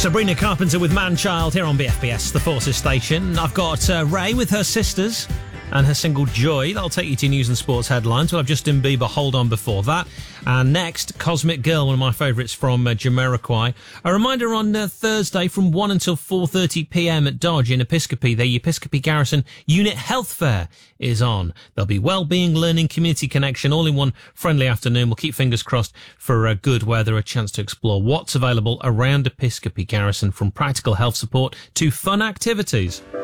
Sabrina Carpenter with Man-Child here on BFBS, the Forces station. I've got Ray with her sisters and her single Joy. That'll take you to news and sports headlines. We'll have Justin Bieber, Hold On, before that. And next, Cosmic Girl, one of my favourites from Jamiroquai. A reminder on Thursday from 1 until 4:30pm at Dodge in Episcopi, the Episcopi Garrison Unit Health Fair is on. There'll be wellbeing, learning, community connection, all in one friendly afternoon. We'll keep fingers crossed for good weather, a chance to explore what's available around Episcopi Garrison, from practical health support to fun activities.